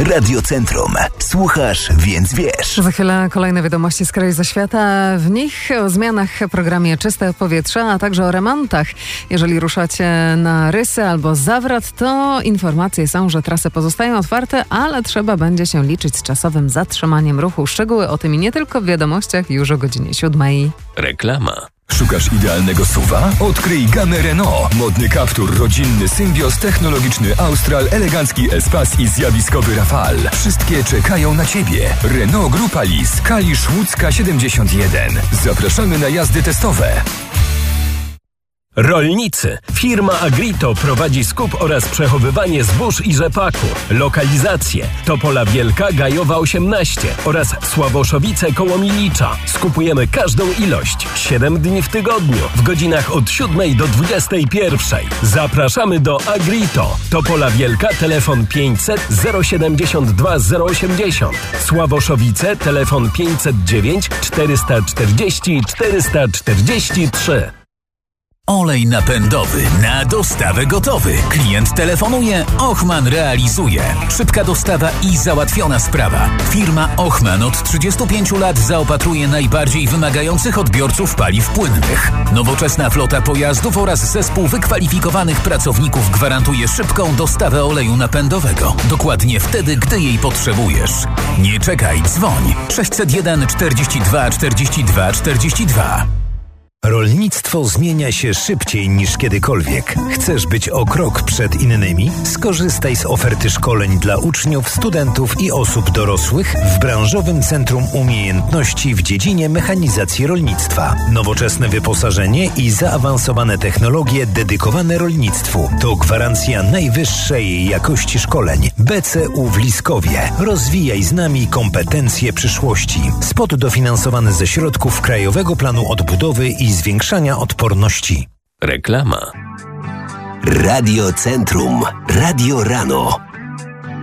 Radio Centrum. Słuchasz, więc wiesz. Za chwilę kolejne wiadomości z kraju ze świata. W nich o zmianach w programie Czyste Powietrze, a także o remontach. Jeżeli ruszacie na Rysy albo Zawrat, to informacje są, że trasy pozostają otwarte, ale trzeba będzie się liczyć z czasowym zatrzymaniem ruchu. Szczegóły o tym i nie tylko w wiadomościach już o godzinie 7. Reklama. Szukasz idealnego SUV-a? Odkryj gamę Renault. Modny Captur, rodzinny Symbios, technologiczny Austral, elegancki Espace i zjawiskowy Rafale. Wszystkie czekają na Ciebie. Renault Grupa Lis, Kalisz Łódzka 71. Zapraszamy na jazdy testowe. Rolnicy. Firma Agrito prowadzi skup oraz przechowywanie zbóż i rzepaku. Lokalizacje: Topola Wielka, Gajowa 18 oraz Sławoszowice koło Milicza. Skupujemy każdą ilość. 7 dni w tygodniu, w godzinach od 7 do 21. Zapraszamy do Agrito. Topola Wielka, telefon 500 072 080. Sławoszowice, telefon 509 440 443. Olej napędowy na dostawę gotowy. Klient telefonuje, Ochman realizuje. Szybka dostawa i załatwiona sprawa. Firma Ochman od 35 lat zaopatruje najbardziej wymagających odbiorców paliw płynnych. Nowoczesna flota pojazdów oraz zespół wykwalifikowanych pracowników gwarantuje szybką dostawę oleju napędowego. Dokładnie wtedy, gdy jej potrzebujesz. Nie czekaj, dzwoń. 601 42 42 42. Rolnictwo zmienia się szybciej niż kiedykolwiek. Chcesz być o krok przed innymi? Skorzystaj z oferty szkoleń dla uczniów, studentów i osób dorosłych w branżowym Centrum Umiejętności w dziedzinie mechanizacji rolnictwa. Nowoczesne wyposażenie i zaawansowane technologie dedykowane rolnictwu to gwarancja najwyższej jakości szkoleń. BCU w Liskowie. Rozwijaj z nami kompetencje przyszłości. Spot dofinansowany ze środków Krajowego Planu Odbudowy i zwiększania odporności. Reklama. Radio Centrum. Radio Rano.